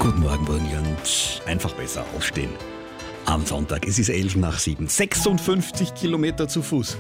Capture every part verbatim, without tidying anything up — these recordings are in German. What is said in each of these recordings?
Guten Morgen, Burgenland. Einfach besser aufstehen. Am Sonntag, es ist elf nach sieben. sechsundfünfzig Kilometer zu Fuß.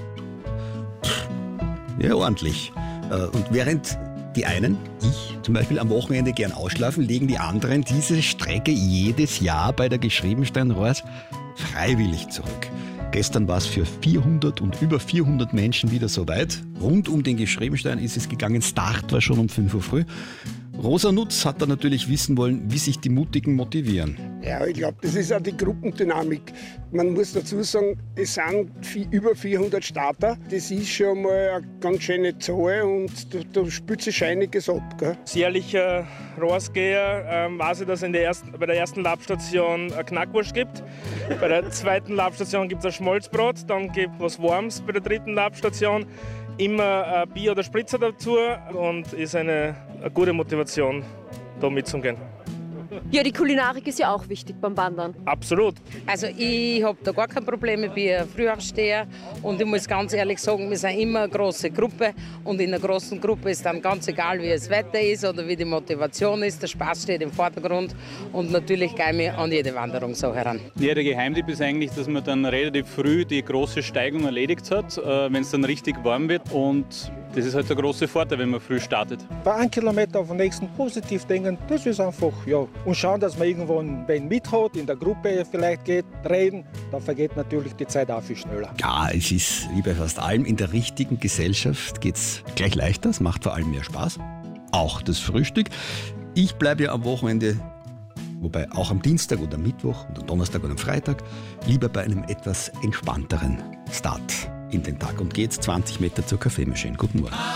Ja, ordentlich. Und während die einen, ich zum Beispiel, am Wochenende gern ausschlafen, legen die anderen diese Strecke jedes Jahr bei der Geschriebenstein-Rohrs freiwillig zurück. Gestern war es für vierhundert und über vierhundert Menschen wieder soweit. Rund um den Geschriebenstein ist es gegangen. Start war schon um fünf Uhr früh. Rosa Nutz hat dann natürlich wissen wollen, wie sich die Mutigen motivieren. Ja, ich glaube, das ist auch die Gruppendynamik. Man muss dazu sagen, es sind über vierhundert Starter. Das ist schon mal eine ganz schöne Zahl und da, da spielt sich einiges ab. Gell? Als jährlicher Rohrsgeher ähm, weiß ich, dass es in der ersten, bei der ersten Labstation eine Knackwurst gibt. Bei der zweiten Labstation gibt es ein Schmalzbrot, dann gibt es was Warmes bei der dritten Labstation. Immer ein Bier oder Spritzer dazu und ist eine, eine gute Motivation, da mitzugehen. Ja, die Kulinarik ist ja auch wichtig beim Wandern. Absolut. Also ich habe da gar kein Problem, ich bin ein Frühaufsteher und ich muss ganz ehrlich sagen, wir sind immer eine große Gruppe und in einer großen Gruppe ist dann ganz egal, wie das Wetter ist oder wie die Motivation ist, der Spaß steht im Vordergrund und natürlich gehe ich mich an jede Wanderung so heran. Ja, der Geheimtipp ist eigentlich, dass man dann relativ früh die große Steigung erledigt hat, wenn es dann richtig warm wird und das ist halt der große Vorteil, wenn man früh startet. Bei einem Kilometer auf den nächsten positiv denken, das ist einfach, ja. Und schauen, dass man irgendwo einen mit hat, in der Gruppe vielleicht geht, reden, dann vergeht natürlich die Zeit auch viel schneller. Ja, es ist wie bei fast allem, in der richtigen Gesellschaft geht es gleich leichter, es macht vor allem mehr Spaß. Auch das Frühstück. Ich bleibe ja am Wochenende, wobei auch am Dienstag oder Mittwoch oder Donnerstag oder Freitag, lieber bei einem etwas entspannteren Start in den Tag und gehe jetzt zwanzig Meter zur Kaffeemaschine. Guten Morgen.